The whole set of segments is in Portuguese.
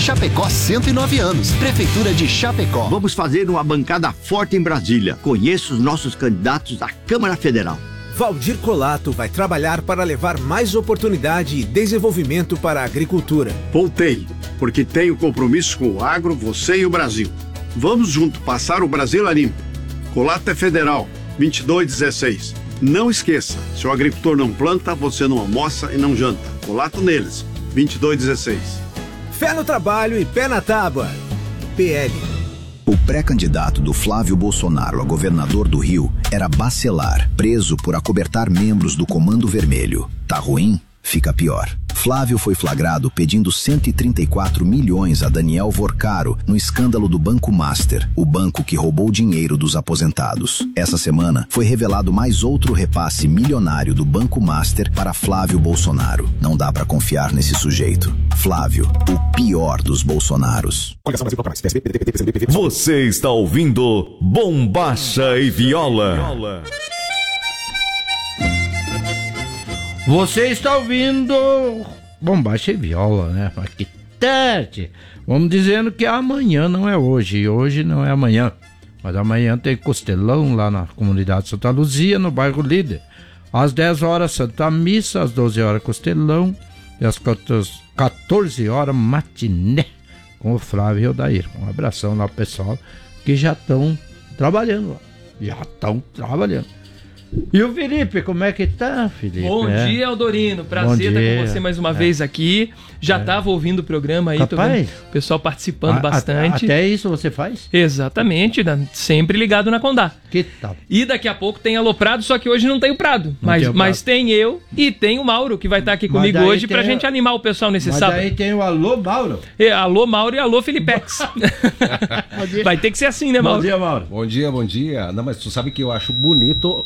Chapecó 109 anos. Prefeitura de Chapecó. Vamos fazer uma bancada forte em Brasília. Conheço os nossos candidatos à Câmara Federal. Valdir Colato vai trabalhar para levar mais oportunidade e desenvolvimento para a agricultura. Voltei, porque tenho compromisso com o agro, você e o Brasil. Vamos junto passar o Brasil a limpo. Colato é federal, 2216. Não esqueça, se o agricultor não planta, você não almoça e não janta. Colato neles, 2216. Fé no trabalho e pé na tábua. PL. O pré-candidato do Flávio Bolsonaro a governador do Rio era Bacelar, preso por acobertar membros do Comando Vermelho. Tá ruim? Fica pior. Flávio foi flagrado pedindo 134 milhões a Daniel Vorcaro no escândalo do Banco Master, o banco que roubou dinheiro dos aposentados. Essa semana foi revelado mais outro repasse milionário do Banco Master para Flávio Bolsonaro. Não dá pra confiar nesse sujeito. Flávio, o pior dos Bolsonaros. Você está ouvindo Bombacha e Viola. Você está ouvindo Bombacha e Viola, né? Mas que tarde! Vamos dizendo que amanhã não é hoje, e hoje não é amanhã. Mas amanhã tem costelão lá na comunidade Santa Luzia, no bairro Líder. Às 10 horas, Santa Missa, às 12 horas, costelão, e às 14 horas, matiné, com o Flávio e o Odair. Um abração lá pro pessoal que já estão trabalhando lá. Já estão trabalhando. E o Felipe, como é que tá, Felipe? Bom dia, Aldorino. Prazer estar com você mais uma vez aqui. Já estava ouvindo o programa aí, tô vendo o pessoal participando bastante. Até isso você faz? Exatamente, sempre ligado na Condá. Que tal? E daqui a pouco tem Aloprado, só que hoje não tem o Prado. Mas tem eu e tem o Mauro, que vai estar aqui comigo hoje pra gente animar o pessoal nesse sábado. Mas aí tem o Alô Mauro. Alô Mauro e Alô Felipex. Vai ter que ser assim, né, Mauro? Bom dia, Mauro. Bom dia, bom dia. Não, mas tu sabe que eu acho bonito...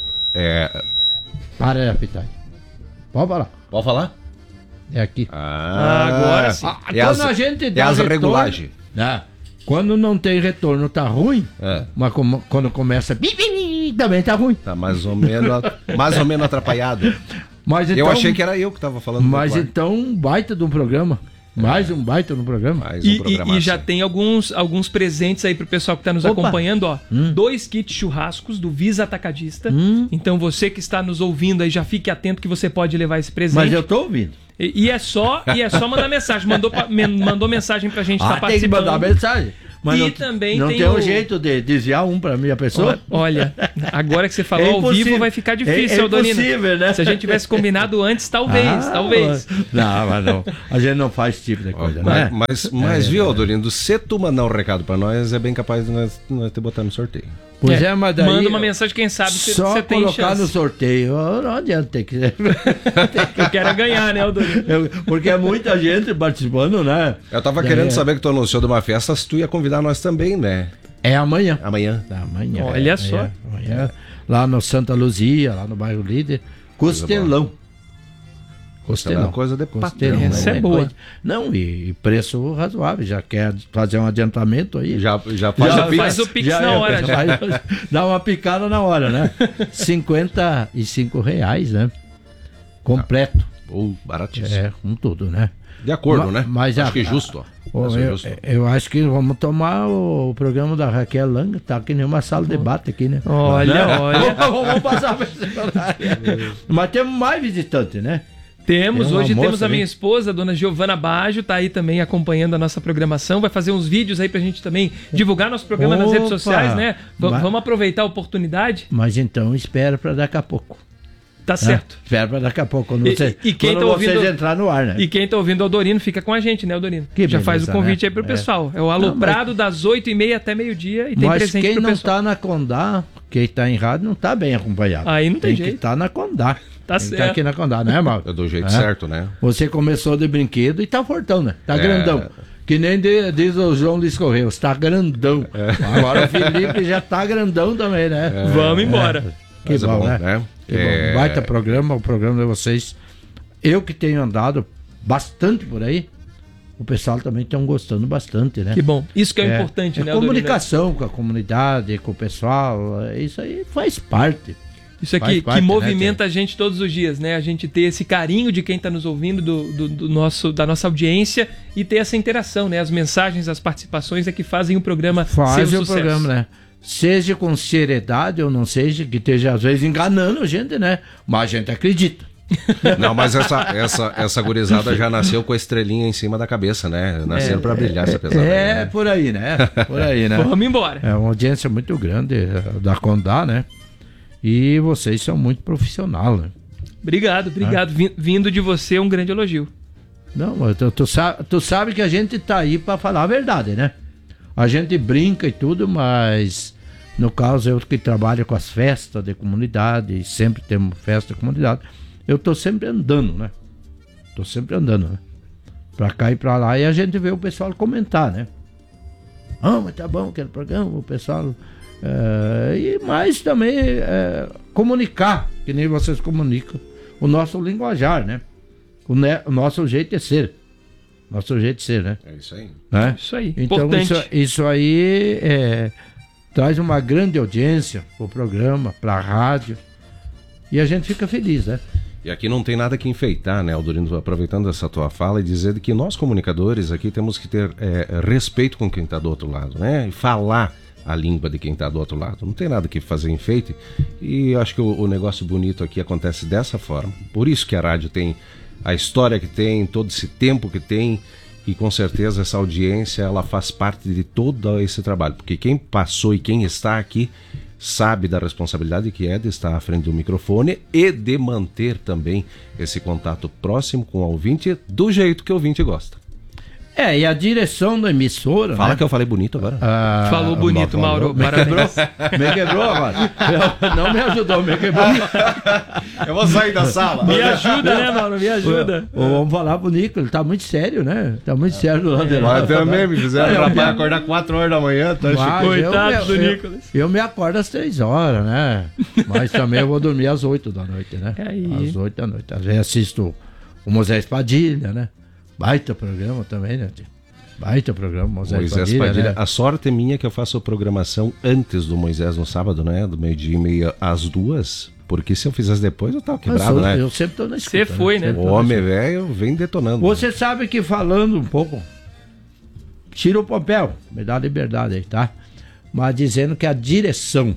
Para, Pitai. Pode falar. Pode falar? É aqui. Agora sim. Quando a gente dá as retorno, regulagens. Quando não tem retorno tá ruim, mas quando começa também tá ruim. Tá mais ou menos atrapalhado. Mas então, eu achei que era eu que tava falando. Mas então um baita de um programa. Mais um baita no programa. E já tem alguns presentes aí pro pessoal que tá nos acompanhando, ó. 2 kits churrascos do Visa Atacadista. Então você que está nos ouvindo aí, já fique atento que você pode levar esse presente. Mas eu tô ouvindo. E é só mandar mensagem. Mandou mensagem pra gente estar participando. Tem que mandar mensagem. Mas e também não tem um jeito de desviar um pra minha pessoa? Olha, agora que você falou ao vivo vai ficar difícil, Aldonino. É impossível, né? Se a gente tivesse combinado antes, talvez. Não, mas não. A gente não faz esse tipo de coisa, né? Mas viu, Aldonino, se tu mandar um recado pra nós, é bem capaz de nós te botar no sorteio. Pois mas daí... Manda uma mensagem, quem sabe você tem chance. Só colocar no sorteio, não adianta ter que... Eu quero ganhar, né, Aldonino? Porque é muita gente participando, né? Eu tava querendo saber que tu anunciou de uma festa, se tu ia convidar nós também, né? É amanhã. Amanhã. Olha só. Amanhã, lá no Santa Luzia, lá no bairro Líder, costelão. Costelão. É uma coisa de patrão. Essa é boa. Não, e preço razoável. Já quer fazer um adiantamento aí? Já faz o Pix na hora. Dá uma picada na hora, né? R$55, né? Completo. Baratíssimo. Com tudo, né? De acordo, né? Mas acho que justo. Eu acho que vamos tomar o programa da Raquel Langa, tá que nem uma sala de debate aqui, né? Olha. Vamos passar pra Mas temos mais visitantes, né? Hoje temos a minha esposa, a dona Giovana Baggio, tá aí também acompanhando a nossa programação, vai fazer uns vídeos aí pra gente também divulgar nosso programa nas redes sociais, né? Vamos aproveitar a oportunidade. Mas então espera pra daqui a pouco. Tá certo. Espera pra daqui a pouco, quando vocês entrar no ar, né? E quem tá ouvindo o Aldorino, fica com a gente, né, Aldorino? Já faz o convite aí pro pessoal. É o Aloprado das 8h30 até meio-dia e tem presente pro pessoal. Mas quem não tá na Condá, quem tá em rádio, não tá bem acompanhado. Aí não tem jeito. Tem que tá na Condá. Tá certo. Tá aqui na Condá, né, Mauro? É do jeito certo, né? Você começou de brinquedo e tá fortão, né? Tá grandão. Que nem diz o João Luiz Correia, tá grandão. Agora o Felipe já tá grandão também, né? Vamos embora. Que bom, né? Que bom. Baita programa, o programa de vocês. Eu que tenho andado bastante por aí, o pessoal também estão gostando bastante, né? Que bom. Isso que é importante, né? Comunicação com a comunidade, com o pessoal, isso aí faz parte. Isso aqui que movimenta, né, a gente todos os dias, né? A gente ter esse carinho de quem está nos ouvindo, da nossa audiência, e ter essa interação, né? As mensagens, as participações é que fazem o programa ser um sucesso. Programa, né? Seja com seriedade ou não seja, que esteja às vezes enganando a gente, né? Mas a gente acredita. Não, mas essa gurizada já nasceu com a estrelinha em cima da cabeça, né? Nasceram para brilhar essa pesada. Né? Por aí, né? Por aí, né? Vamos embora. É uma audiência muito grande da Condá, né? E vocês são muito profissionais, né? Obrigado. Vindo de você, um grande elogio. Não, tu sabe que a gente tá aí para falar a verdade, né? A gente brinca e tudo, mas no caso eu que trabalho com as festas de comunidade, e sempre temos festa de comunidade, eu tô sempre andando, né? Pra cá e pra lá, e a gente vê o pessoal comentar, né? Mas tá bom aquele programa, o pessoal... e mais também comunicar, que nem vocês comunicam, o nosso linguajar, né? O nosso jeito de ser. Né? É isso aí. Né? Isso aí. Então isso aí traz uma grande audiência pro programa, pra rádio, e a gente fica feliz, né? E aqui não tem nada que enfeitar, né, Aldorino? Aproveitando essa tua fala e dizer que nós comunicadores aqui temos que ter respeito com quem está do outro lado, né? E falar a língua de quem está do outro lado. Não tem nada que fazer enfeite. E acho que o negócio bonito aqui acontece dessa forma. Por isso que a rádio tem a história que tem, todo esse tempo que tem, e com certeza essa audiência ela faz parte de todo esse trabalho. Porque quem passou e quem está aqui sabe da responsabilidade que é de estar à frente do microfone e de manter também esse contato próximo com o ouvinte do jeito que o ouvinte gosta. E a direção da emissora... Fala, né? Que eu falei bonito agora. Falou bonito, Mauro. Me quebrou agora. Não me ajudou, me quebrou. Eu vou sair da sala. Me ajuda, né, Mauro? Me ajuda. Vamos falar pro Nico, ele tá muito sério, né? Tá muito sério do lado dele. Mas também me fizeram rapaz acordar 4 horas da manhã. Coitado do Nicolas. Eu me acordo às 3 horas, né? Mas também eu vou dormir às 8 da noite, né? Às 8 da noite. Às vezes assisto o Moisés Padilha, né? Baita programa também, né? Baita programa, Moisés Padilha, né? A sorte é minha que eu faço a programação antes do Moisés no sábado, né? Do 12:30 às 2. Porque se eu fizesse depois, eu tava quebrado, né? Eu sempre tô na escuta. Você foi, né? O homem velho vem detonando. Você sabe que falando um pouco, tira o papel, me dá liberdade aí, tá? Mas dizendo que a direção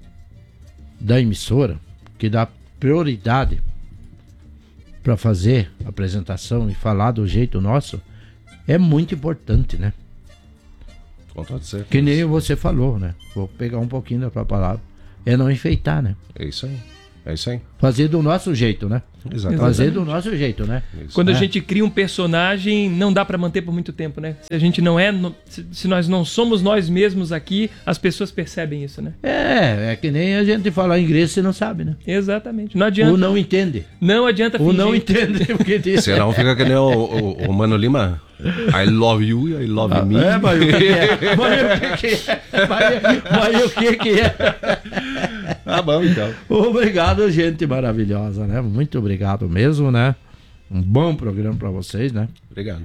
da emissora, que dá prioridade para fazer a apresentação e falar do jeito nosso, é muito importante, né? Com todo certeza. Que nem você falou, né? Vou pegar um pouquinho da tua palavra. É não enfeitar, né? É isso aí. É isso aí. Fazer do nosso jeito, né? Exatamente. Fazer do nosso jeito, né? Isso. Quando a gente cria um personagem, não dá pra manter por muito tempo, né? Se a gente não é... Se nós não somos nós mesmos aqui, as pessoas percebem isso, né? É que nem a gente falar inglês, você não sabe, né? Exatamente. Não adianta. Ou não entende. Não adianta fingir. Ou não entende o que diz. Senão fica que nem o Mano Lima. I love you, I love me. Mas o que é? Mas o que é? Tá bom, então. Obrigado, gente maravilhosa, né? Muito obrigado mesmo, né? Um bom programa pra vocês, né? Obrigado.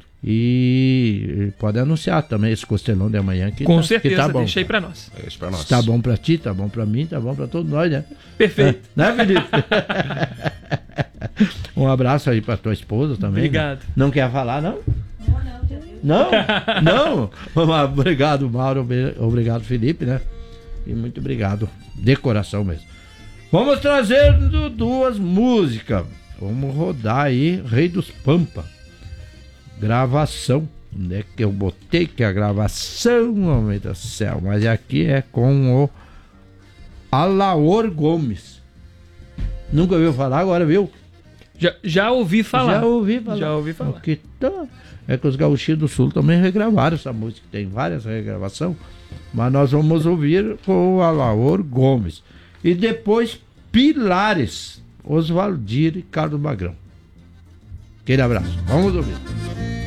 E pode anunciar também esse costelão de amanhã aqui. Com certeza, que tá bom, deixa aí pra nós. Deixa pra nós. Tá bom pra ti, tá bom pra mim, tá bom pra todos nós, né? Perfeito. Né, Felipe? Um abraço aí pra tua esposa também. Obrigado. Né? Não quer falar, não? Não? Não? Obrigado, Mauro. Obrigado, Felipe, né? E muito obrigado. De coração mesmo. Vamos trazendo 2 músicas. Vamos rodar aí Rei dos Pampa. Gravação. Onde é que eu botei que a gravação, homem do céu? Mas aqui é com o Alaor Gomes. Nunca ouviu falar, agora viu? Já ouvi falar. Já ouvi falar. Que tá... É que os gaúchinhos do Sul também regravaram essa música. Tem várias regravações. Mas nós vamos ouvir com o Alaor Gomes. E depois Pilares, Oswaldir e Carlos Magrão. Aquele abraço. Vamos ouvir.